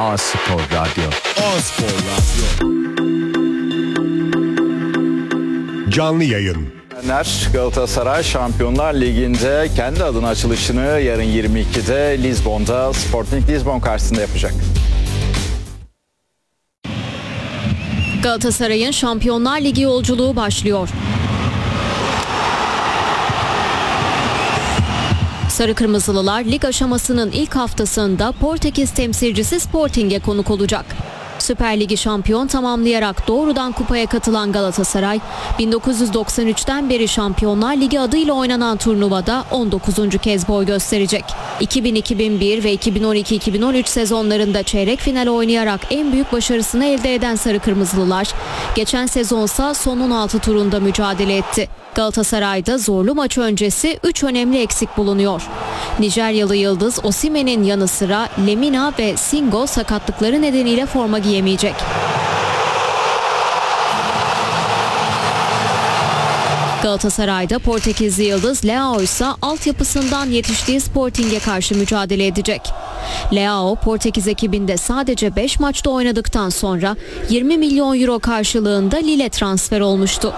A-Spor Radyo. A-Spor Radyo. Canlı yayın. Galatasaray Şampiyonlar Ligi'nde kendi adına açılışını yarın 22'de Lizbon'da Sporting Lisbon karşısında yapacak. Galatasaray'ın Şampiyonlar Ligi yolculuğu başlıyor. Sarı Kırmızılılar lig aşamasının ilk haftasında Portekiz temsilcisi Sporting'e konuk olacak. Süper Ligi şampiyon tamamlayarak doğrudan kupaya katılan Galatasaray, 1993'ten beri Şampiyonlar Ligi adıyla oynanan turnuvada 19. kez boy gösterecek. 2000-2001 ve 2012-2013 sezonlarında çeyrek final oynayarak en büyük başarısını elde eden Sarı Kırmızılılar, geçen sezonsa son 16 turunda mücadele etti. Galatasaray'da zorlu maç öncesi 3 önemli eksik bulunuyor. Nijeryalı yıldız Osimhen'in yanı sıra Lemina ve Singo sakatlıkları nedeniyle forma giyemeyecek. Galatasaray'da Portekizli yıldız Leao ise altyapısından yetiştiği Sporting'e karşı mücadele edecek. Leao, Portekiz ekibinde sadece 5 maçta oynadıktan sonra 20 milyon euro karşılığında Lille transfer olmuştu.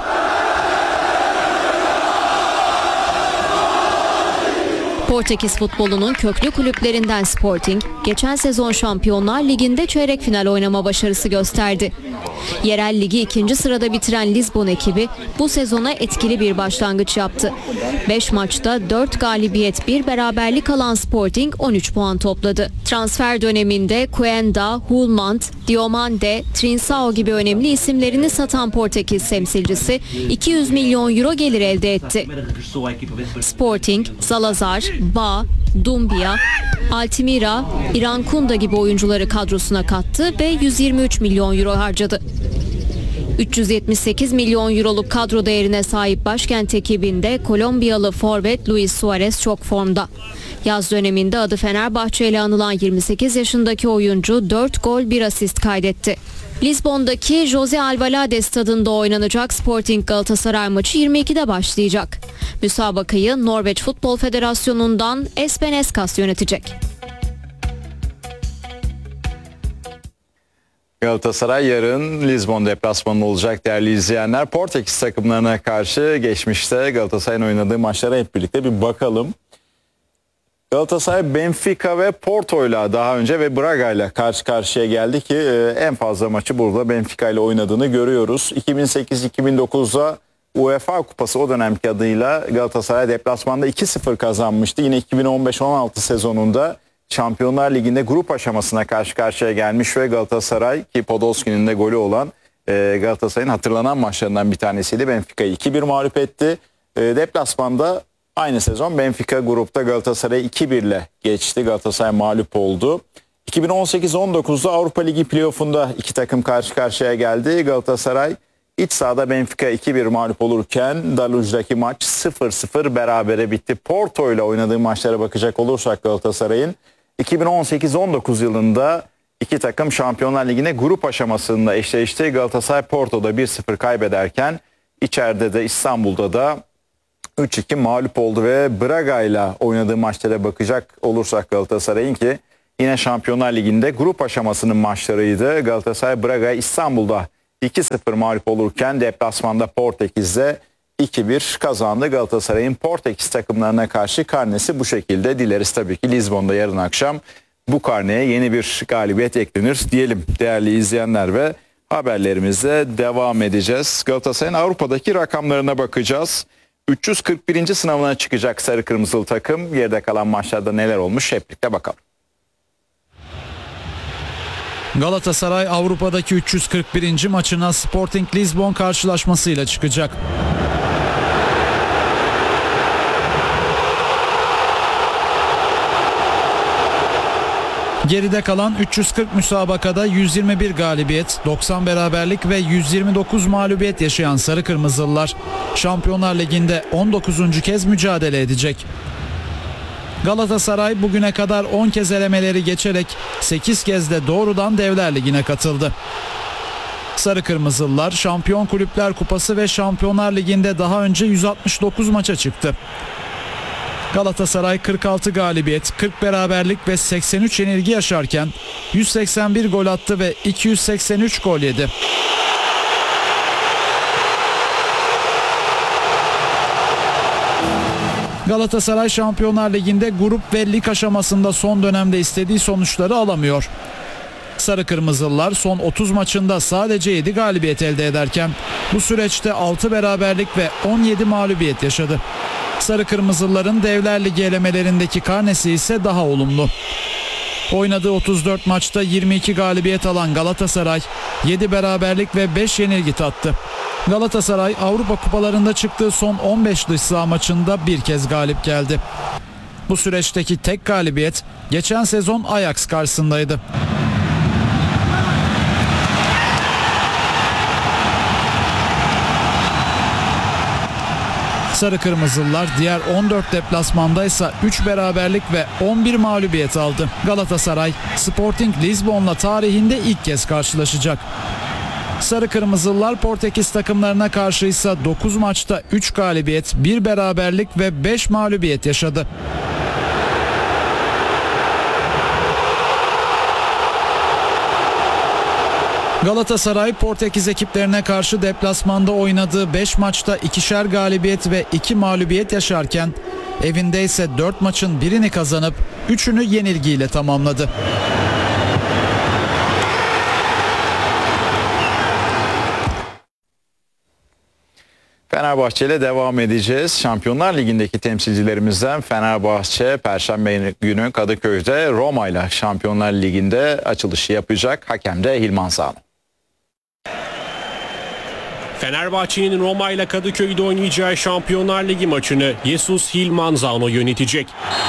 Portekiz futbolunun köklü kulüplerinden Sporting, geçen sezon Şampiyonlar Ligi'nde çeyrek final oynama başarısı gösterdi. Yerel ligi 2. sırada bitiren Lisbon ekibi bu sezona etkili bir başlangıç yaptı. 5 maçta 4 galibiyet, 1 beraberlik alan Sporting 13 puan topladı. Transfer döneminde Cuenda, Hulmand, Diomande, Trincao gibi önemli isimlerini satan Portekiz temsilcisi 200 milyon euro gelir elde etti. Sporting, Salazar, Ba, Dumbia, Altimira, Irankunda gibi oyuncuları kadrosuna kattı ve 123 milyon euro harcadı. 378 milyon euroluk kadro değerine sahip başkent ekibinde Kolombiyalı forvet Luis Suarez çok formda. Yaz döneminde adı Fenerbahçe ile anılan 28 yaşındaki oyuncu 4 gol 1 asist kaydetti. Lisbon'daki José Alvalade stadında oynanacak Sporting Galatasaray maçı 22'de başlayacak. Müsabakayı Norveç Futbol Federasyonu'ndan Espen Eskas yönetecek. Galatasaray yarın Lizbon deplasmanında olacak değerli izleyenler. Portekiz takımlarına karşı geçmişte Galatasaray'ın oynadığı maçlara hep birlikte bir bakalım. Galatasaray Benfica ve Porto'yla daha önce ve Braga'yla karşı karşıya geldi ki en fazla maçı burada Benfica ile oynadığını görüyoruz. 2008-2009'da UEFA Kupası o dönemki adıyla Galatasaray deplasmanda 2-0 kazanmıştı. Yine 2015-16 sezonunda Şampiyonlar Ligi'nde grup aşamasına karşı karşıya gelmiş ve Galatasaray ki Podolski'nin de golü olan Galatasaray'ın hatırlanan maçlarından bir tanesiydi. Benfica'yı 2-1 mağlup etti. Deplasmanda aynı sezon Benfica grupta Galatasaray'ı 2-1 ile geçti. Galatasaray mağlup oldu. 2018-19'da Avrupa Ligi playoff'unda iki takım karşı karşıya geldi. Galatasaray iç sahada Benfica 2-1 mağlup olurken Daluj'daki maç 0-0 berabere bitti. Porto ile oynadığı maçlara bakacak olursak Galatasaray'ın 2018-19 yılında iki takım Şampiyonlar Ligi'ne grup aşamasında eşleşti. Galatasaray Porto'da 1-0 kaybederken içeride de İstanbul'da da 3-2 mağlup oldu ve Braga ile oynadığı maçlara bakacak olursak Galatasaray'ın ki yine Şampiyonlar Ligi'nde grup aşamasının maçlarıydı. Galatasaray Braga İstanbul'da 2-0 mağlup olurken deplasmanda Portekiz'de 2-1 kazandı. Galatasaray'ın Portekiz takımlarına karşı karnesi bu şekilde. Dileriz tabii ki Lizbon'da yarın akşam bu karneye yeni bir galibiyet eklenir diyelim değerli izleyenler ve haberlerimize devam edeceğiz. Galatasaray'ın Avrupa'daki rakamlarına bakacağız. 341. sınavına çıkacak sarı kırmızılı takım. Geride kalan maçlarda neler olmuş hep birlikte bakalım. Galatasaray Avrupa'daki 341. maçına Sporting Lisbon karşılaşmasıyla çıkacak. Geride kalan 340 müsabakada 121 galibiyet, 90 beraberlik ve 129 mağlubiyet yaşayan Sarı Kırmızılılar Şampiyonlar Ligi'nde 19. kez mücadele edecek. Galatasaray bugüne kadar 10 kez elemeleri geçerek 8 kez de doğrudan Devler Ligi'ne katıldı. Sarı Kırmızılılar Şampiyon Kulüpler Kupası ve Şampiyonlar Ligi'nde daha önce 169 maça çıktı. Galatasaray 46 galibiyet, 40 beraberlik ve 83 yenilgi yaşarken 181 gol attı ve 283 gol yedi. Galatasaray Şampiyonlar Ligi'nde grup ve lig aşamasında son dönemde istediği sonuçları alamıyor. Sarı Kırmızılılar son 30 maçında sadece 7 galibiyet elde ederken bu süreçte 6 beraberlik ve 17 mağlubiyet yaşadı. Sarı Kırmızılıların Devler Ligi elemelerindeki karnesi ise daha olumlu. Oynadığı 34 maçta 22 galibiyet alan Galatasaray 7 beraberlik ve 5 yenilgi tattı. Galatasaray Avrupa kupalarında çıktığı son 15 dış saha maçında bir kez galip geldi. Bu süreçteki tek galibiyet geçen sezon Ajax karşısındaydı. Sarı Kırmızılılar diğer 14 deplasmandaysa 3 beraberlik ve 11 mağlubiyet aldı. Galatasaray Sporting Lisbon'la tarihinde ilk kez karşılaşacak. Sarı Kırmızılılar Portekiz takımlarına karşı ise 9 maçta 3 galibiyet, 1 beraberlik ve 5 mağlubiyet yaşadı. Galatasaray Portekiz ekiplerine karşı deplasmanda oynadığı 5 maçta 2'şer galibiyet ve 2 mağlubiyet yaşarken evinde ise 4 maçın birini kazanıp 3'ünü yenilgiyle tamamladı. Fenerbahçe ile devam edeceğiz. Şampiyonlar Ligi'ndeki temsilcilerimizden Fenerbahçe Perşembe günü Kadıköy'de Roma ile Şampiyonlar Ligi'nde açılışı yapacak. Hakem de Hilman Zano. Fenerbahçe'nin Roma ile Kadıköy'de oynayacağı Şampiyonlar Ligi maçını Jesus Hilman Zano yönetecek.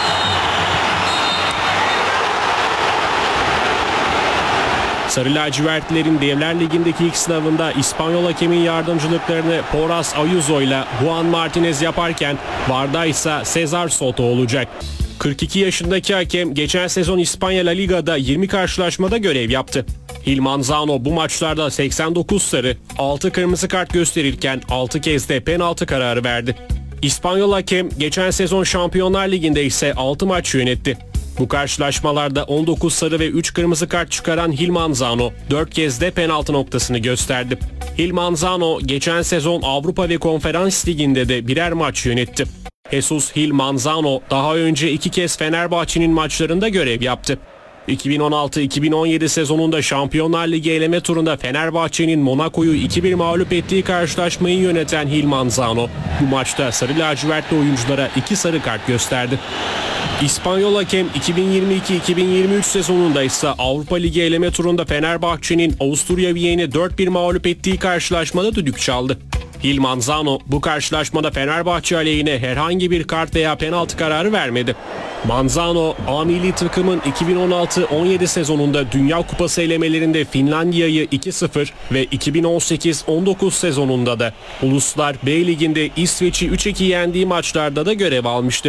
Sarı lacivertlilerin Devler Ligi'ndeki ilk sınavında İspanyol hakemin yardımcılıklarını Poras Ayuso ile Juan Martinez yaparken VAR'da ise Cesar Soto olacak. 42 yaşındaki hakem geçen sezon İspanya La Liga'da 20 karşılaşmada görev yaptı. Hilman Zano bu maçlarda 89 sarı, 6 kırmızı kart gösterirken 6 kez de penaltı kararı verdi. İspanyol hakem geçen sezon Şampiyonlar Ligi'nde ise 6 maç yönetti. Bu karşılaşmalarda 19 sarı ve 3 kırmızı kart çıkaran Hilman Zano 4 kez de penaltı noktasını gösterdi. Hilman Zano geçen sezon Avrupa ve Konferans Ligi'nde de birer maç yönetti. Jesus Hilman Zano daha önce 2 kez Fenerbahçe'nin maçlarında görev yaptı. 2016-2017 sezonunda Şampiyonlar Ligi eleme turunda Fenerbahçe'nin Monaco'yu 2-1 mağlup ettiği karşılaşmayı yöneten Hilman Zano bu maçta sarı lacivertli oyunculara 2 sarı kart gösterdi. İspanyol hakem 2022-2023 sezonunda ise Avrupa Ligi eleme turunda Fenerbahçe'nin Avusturya Viyen'i 4-1 mağlup ettiği karşılaşmada düdük çaldı. Hilman Zano bu karşılaşmada Fenerbahçe aleyhine herhangi bir kart veya penaltı kararı vermedi. Manzano, A milli takımın 2016-17 sezonunda Dünya Kupası elemelerinde Finlandiya'yı 2-0 ve 2018-19 sezonunda da Uluslar B Ligi'nde İsveç'i 3-2 yendiği maçlarda da görev almıştı.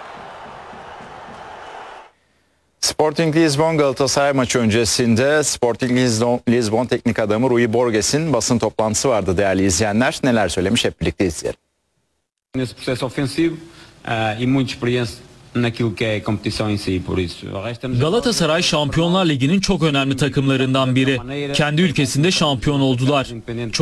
Sporting Lisbon Galatasaray maçı öncesinde Sporting Lisbon teknik adamı Rui Borges'in basın toplantısı vardı değerli izleyenler. Neler söylemiş hep birlikte izleyelim. Nesse processo ofensivo e muita experiência naquilo que é a competição em si, por isso. Galatasaray Şampiyonlar Ligi'nin çok önemli takımlarından biri. Kendi ülkesinde şampiyon oldular.